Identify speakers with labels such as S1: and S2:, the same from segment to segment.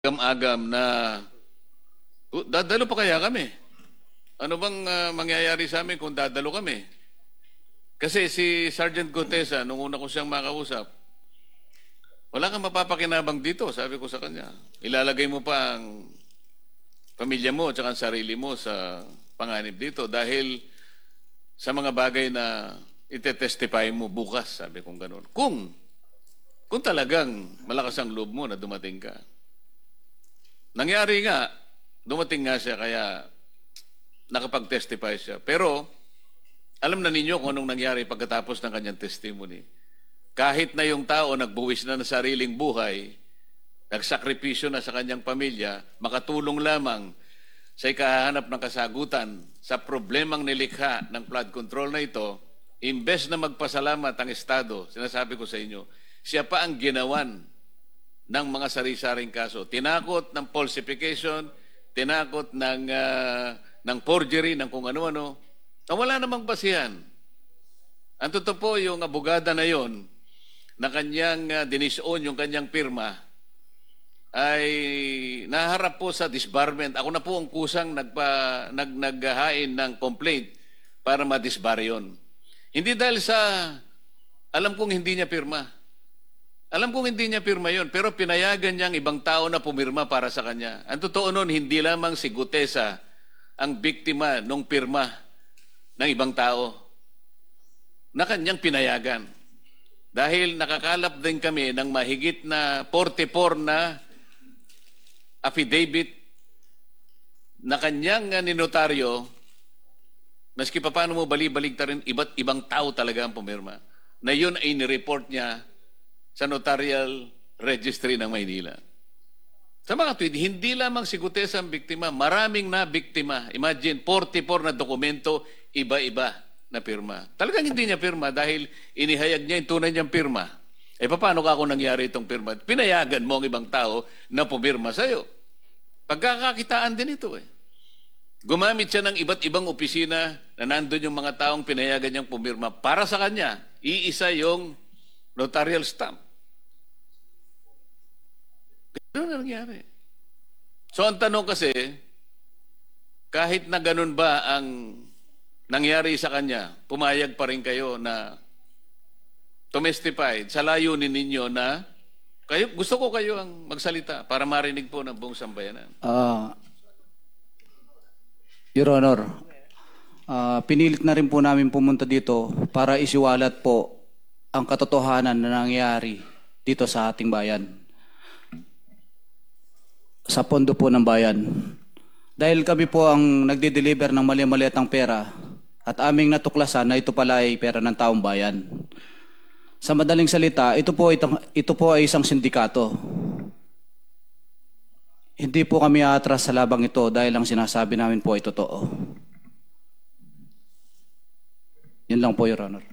S1: agam-agam na dadalo pa kaya kami? Ano bang mangyayari sa amin kung dadalo kami? Kasi si Sergeant Gutesa, nung una ko siyang makausap, wala kang mapapakinabang dito, sabi ko sa kanya. Ilalagay mo pa ang pamilya mo at ang sarili mo sa panganib dito dahil sa mga bagay na itetestify mo bukas, sabi kong ganun. Kung talagang malakas ang loob mo na dumating ka. Nangyari nga, dumating nga siya kaya nakapag-testify siya. Pero alam na ninyo kung anong nangyari pagkatapos ng kanyang testimony. Kahit na yung tao nagbuwis na ng sariling buhay, nagsakripisyo na sa kanyang pamilya, makatulong lamang sa ikahanap ng kasagutan sa problemang nilikha ng flood control na ito, imbes na magpasalamat ang Estado, sinasabi ko sa inyo, siya pa ang ginawan ng mga sari-saring kaso. Tinakot ng falsification, tinakot ng forgery, ng kung ano-ano, na wala namang basihan. Ang totoo po, yung abogada na yon na kanyang dinisown yung kanyang pirma, ay naharap po sa disbarment. Ako na po ang kusang naghahain ng complaint para madisbar yun. Hindi dahil sa, alam kong hindi niya pirma. Alam kong hindi niya pirma yun, pero pinayagan niyang ibang tao na pumirma para sa kanya. Ang totoo nun, hindi lamang si Gutesa ang biktima ng pirma ng ibang tao na kanyang pinayagan. Dahil nakakalap din kami ng mahigit na 44 na affidavit na kanyang ninotaryo, maski pa paano mo bali-baligta rin, iba't ibang tao talaga ang pumirma, na yun ay nireport niya sa Notarial Registry ng Maynila. Sa mga tweet, hindi lamang si Gutesa ang biktima, maraming na biktima. Imagine, 44 na dokumento, iba-iba na pirma. Talagang hindi niya pirma dahil inihayag niya yung tunay niyang pirma. Paano ka kung nangyari itong pirma? Pinayagan mo ang ibang tao na pumirma sa'yo. Pagkakakitaan din ito Gumamit siya ng iba't ibang opisina na nandun yung mga taong pinayagan niyang pumirma. Para sa kanya, iisa yung notarial stamp. Pero ano nangyari? So ang tanong kasi, kahit na ganun ba ang nangyari sa kanya, pumayag pa rin kayo na tumestify sa layunin ninyo na kayo, gusto ko kayo ang magsalita para marinig po ng buong sambayanan.
S2: Your Honor, pinilit na rin po namin pumunta dito para isiwalat po ang katotohanan na nangyari dito sa ating bayan. Sa pondo po ng bayan. Dahil kami po ang nagde-deliver ng mali-maliatang pera at aming natuklasan na ito pala ay pera ng taong bayan. Sa madaling salita, ito po ay isang sindikato. Hindi po kami aatras sa labang ito dahil ang sinasabi namin po ay totoo. Yun lang po, Your Honor.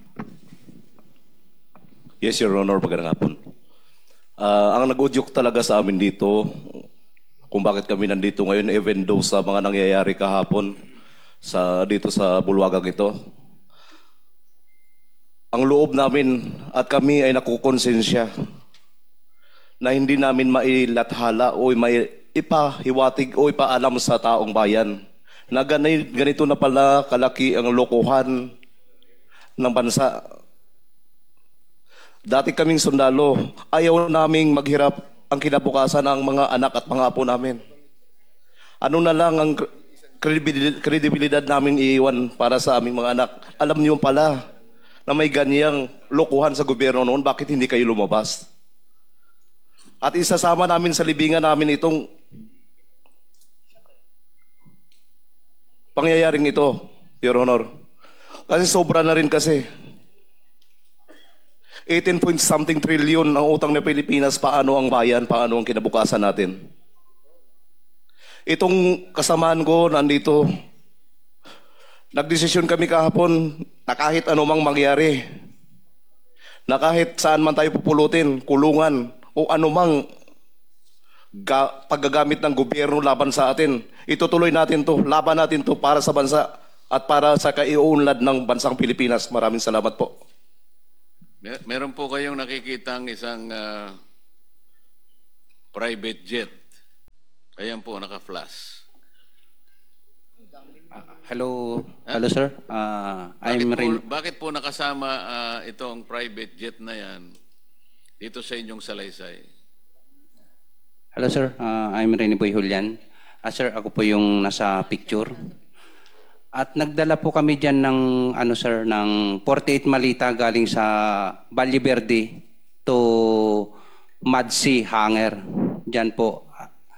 S3: Yes, Your Honor, magandang hapon. Ang nag-udyok talaga sa amin dito, kung bakit kami nandito ngayon, even though sa mga nangyayari kahapon dito sa bulwagang ito, ang loob namin at kami ay nakukonsensya na hindi namin mailathala o ipahiwatig o ipaalam sa taong bayan na ganito na pala kalaki ang lokohan ng bansa. Dati kaming sundalo, ayaw naming maghirap ang kinabukasan ng mga anak at mga apo namin. Ano na lang ang kredibilidad namin iiwan para sa aming mga anak? Alam niyo pala na may ganyang lokohan sa gobyerno noon, bakit hindi kayo lumabas? At isasama namin sa libingan namin itong pangyayaring ito, Your Honor. Kasi sobra na rin kasi. 18 point something trillion ang utang ng Pilipinas, paano ang bayan, paano ang kinabukasan natin. Itong kasamaan ko nandito, nagdesisyon kami kahapon na kahit anumang mangyari, na kahit saan man tayo pupulutin, kulungan, o anumang paggagamit ng gobyerno laban sa atin, itutuloy natin to, laban natin to para sa bansa at para sa kaiunlad ng bansang Pilipinas. Maraming salamat po.
S1: Meron po kayong nakikitang isang private jet Ayan po, naka-flash.
S4: Hello, hello sir. I'm Rin.
S1: Bakit po nakasama itong private jet na yan dito sa inyong salaysay?
S4: Hello sir, I'm Rene Boy Julian. Sir, ako po yung nasa picture. At nagdala po kami diyan ng ano sir, ng 48 malita galing sa Valle Verde to Madsi Hangar. Diyan po.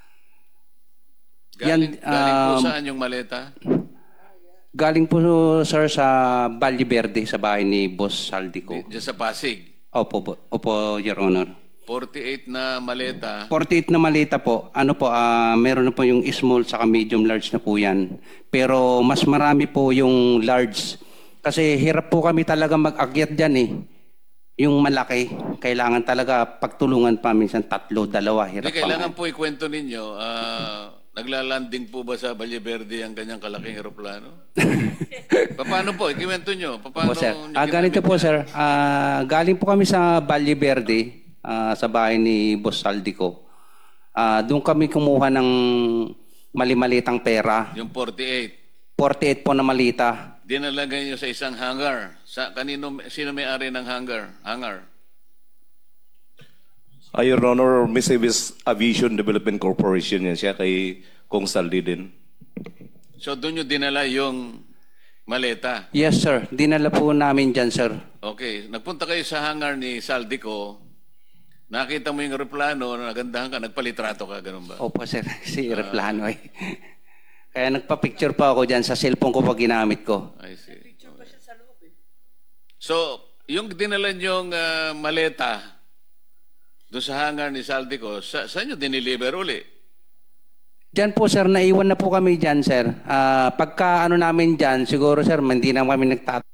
S1: Galing po
S4: um,
S1: saan yung maleta?
S4: Galing po sir sa Valle Verde sa bahay ni Boss Saldico.
S1: Diyan sa Pasig.
S4: Opo, Your Honor.
S1: 48 na maleta.
S4: 48 na malita po. Ano po, meron na po yung small saka medium large na po yan. Pero mas marami po yung large. Kasi hirap po kami talaga mag-akyat dyan eh. Yung malaki, kailangan talaga pagtulungan pa minsan 3, 2, hirap
S1: Hindi, kailangan
S4: pa.
S1: po ikwento ninyo, naglalanding po ba sa Valle Verde ang ganyang kalaking eroplano? Paano po? Ikwento nyo. Paano
S4: Po, sir.
S1: nyo
S4: Ganito
S1: ginamit
S4: po
S1: yan?
S4: sir, galing po kami sa Valle Verde, sa bahay ni Boss Saldico. Doon kami kumuha ng mali-malitang pera.
S1: Yung 48.
S4: 48 po na malita.
S1: Dinalagay nyo sa isang hangar. Sino may-ari ng hangar?
S3: Your Honor, Mercedes Aviation Development Corporation yan siya kay Kong Saldi din.
S1: So doon nyo dinala yung maleta.
S4: Yes sir, dinala po namin dyan sir.
S1: Okay, nagpunta kayo sa hangar ni Saldico. Nakita mo yung eroplano, nagandahan ka, nagpalitrato ka, ganun ba?
S4: Opo sir, si aeroplano eh. Kaya nagpa-picture pa ako dyan sa cellphone ko pag ginamit ko.
S1: I see. So, yung dinala nyong maleta doon sa hangar ni Saldico, saan nyo diniliver uli?
S4: Dyan po sir, naiwan na po kami dyan sir. Pagka ano namin dyan, siguro sir, hindi na kami